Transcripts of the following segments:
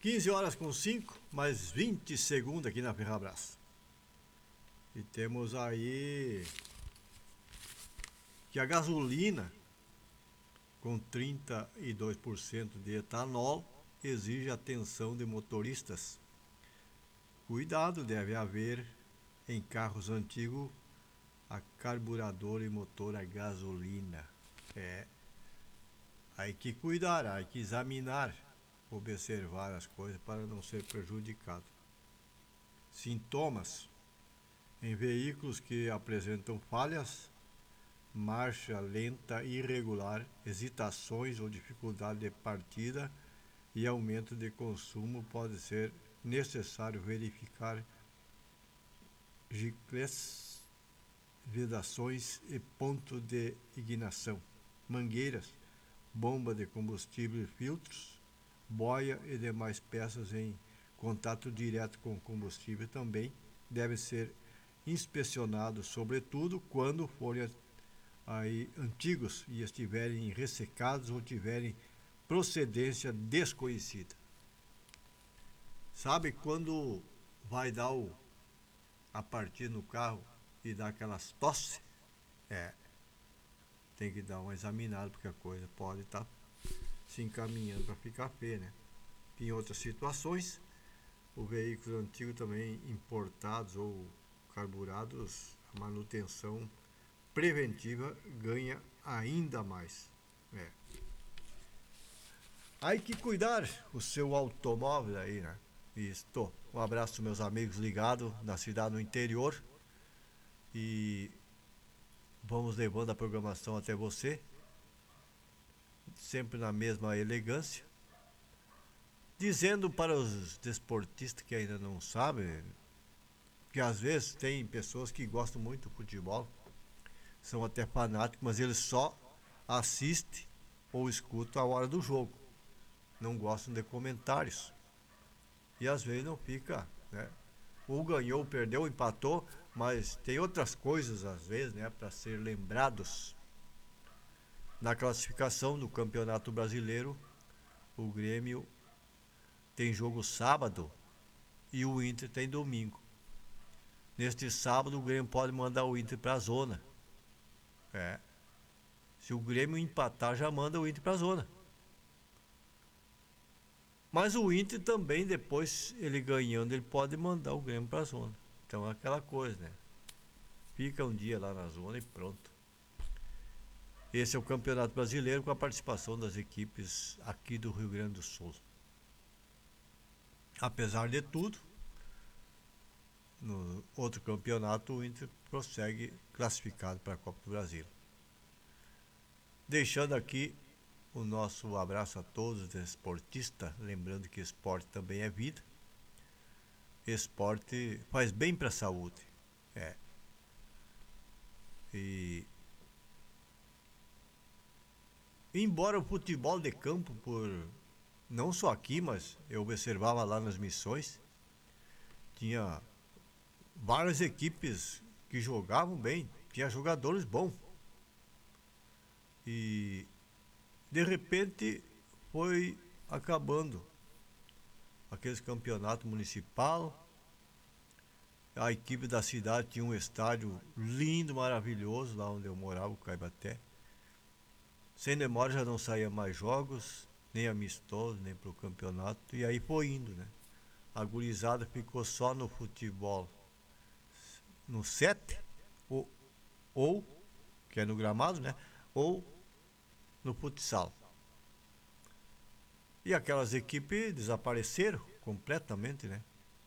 15 horas com 5, mais 20 segundos aqui na Ferrabras. E temos aí que a gasolina com 32% de etanol exige atenção de motoristas. Cuidado deve haver em carros antigos a carburador e motor a gasolina. Aí que cuidar, aí que examinar, observar as coisas para não ser prejudicado. Sintomas: em veículos que apresentam falhas, marcha lenta e irregular, hesitações ou dificuldade de partida e aumento de consumo, pode ser necessário verificar gicletes, vedações e ponto de ignição, mangueiras, bomba de combustível e filtros, boia e demais peças em contato direto com o combustível também devem ser inspecionados, sobretudo quando forem aí antigos e estiverem ressecados ou tiverem procedência desconhecida. Sabe quando vai dar a partir no carro e dá aquelas tosse? Tem que dar uma examinada, porque a coisa pode estar se encaminhando para ficar feia, né? Em outras situações, o veículo antigo também importados ou carburados, a manutenção preventiva ganha ainda mais. Aí que cuidar o seu automóvel aí, né? Isto. Um abraço meus amigos ligados na cidade no interior. E vamos levando a programação até você, sempre na mesma elegância, dizendo para os desportistas que ainda não sabem, que às vezes tem pessoas que gostam muito do futebol, são até fanáticos, mas eles só assistem ou escutam a hora do jogo, não gostam de comentários, e às vezes não fica, né? Ou ganhou, ou perdeu, ou empatou, mas tem outras coisas às vezes, né, para ser lembrados. Na classificação do Campeonato Brasileiro, o Grêmio tem jogo sábado e o Inter tem domingo. Neste sábado o Grêmio pode mandar o Inter para a zona. Se o Grêmio empatar, já manda o Inter para a zona. Mas o Inter também, depois ele ganhando, ele pode mandar o Grêmio para a zona. Então é aquela coisa, né? Fica um dia lá na zona e pronto. Esse é o Campeonato Brasileiro com a participação das equipes aqui do Rio Grande do Sul. Apesar de tudo, no outro campeonato o Inter prossegue classificado para a Copa do Brasil. Deixando aqui o nosso abraço a todos os esportistas, lembrando que esporte também é vida. Esporte faz bem para a saúde. E embora o futebol de campo, não só aqui, mas eu observava lá nas missões, tinha várias equipes que jogavam bem, tinha jogadores bons. E de repente foi acabando aqueles campeonatos municipal. A equipe da cidade tinha um estádio lindo, maravilhoso, lá onde eu morava, o Caibaté. Sem demora já não saía mais jogos, nem amistosos, nem pro campeonato. E aí foi indo, né? A gurizada ficou só no futebol, no 7, ou que é no gramado, né? Ou no futsal. E aquelas equipes desapareceram completamente, né?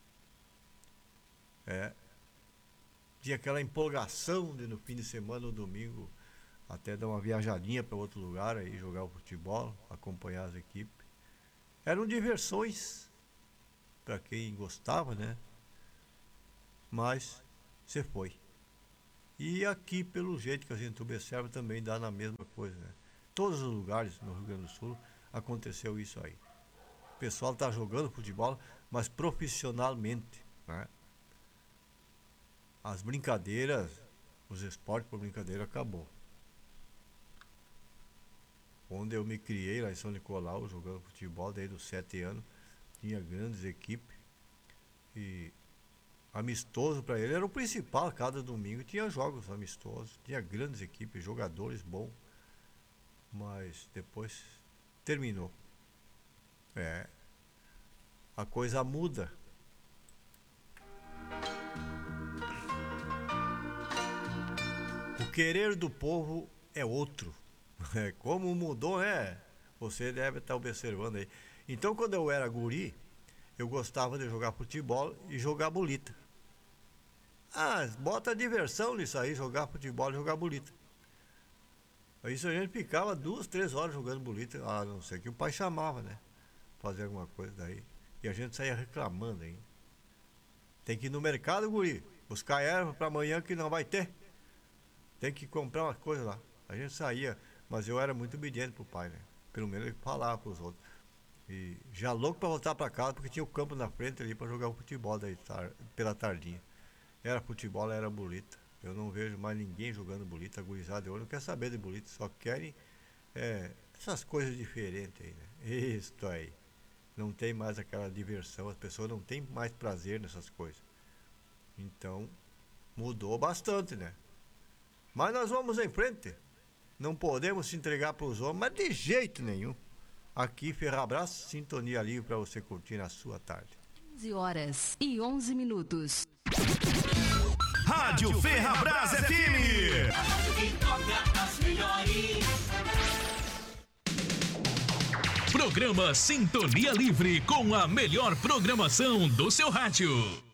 Tinha aquela empolgação de no fim de semana, no domingo, até dar uma viajadinha para outro lugar, aí jogar o futebol, acompanhar as equipes. Eram diversões para quem gostava, né? Mas você foi. E aqui, pelo jeito que a gente observa, também dá na mesma coisa, né? Todos os lugares no Rio Grande do Sul aconteceu isso aí. O pessoal está jogando futebol, mas profissionalmente, né? As brincadeiras, os esportes por brincadeira acabou. Onde eu me criei lá em São Nicolau, jogando futebol desde os 7 anos, tinha grandes equipes. E amistoso para ele era o principal. Cada domingo tinha jogos amistosos, tinha grandes equipes, jogadores bons. Mas depois terminou. A coisa muda. O querer do povo é outro. Como mudou, né? Você deve estar observando aí. Então, quando eu era guri, eu gostava de jogar futebol e jogar bolita. Bota diversão nisso aí, jogar futebol e jogar bolita. Isso a gente ficava 2, 3 horas jogando bolita, a não ser que o pai chamava, né? Fazer alguma coisa daí. E a gente saía reclamando ainda. Tem que ir no mercado, guri, buscar erva para amanhã que não vai ter. Tem que comprar umas coisas lá. A gente saía, mas eu era muito obediente pro pai, né? Pelo menos ele falava pros outros. E já louco para voltar para casa, porque tinha o campo na frente ali para jogar o futebol daí, pela tardinha. Era futebol, era bolita. Eu não vejo mais ninguém jogando bolita, gurizada. Eu não quero saber de bolita, só querem essas coisas diferentes aí, né? Isso aí. Não tem mais aquela diversão, as pessoas não têm mais prazer nessas coisas. Então, mudou bastante, né? Mas nós vamos em frente. Não podemos se entregar para os homens, mas de jeito nenhum. Aqui, Ferrabras, sintonia livre para você curtir na sua tarde. 15h11. Rádio Ferrabras FM. Programa Sintonia Livre com a melhor programação do seu rádio.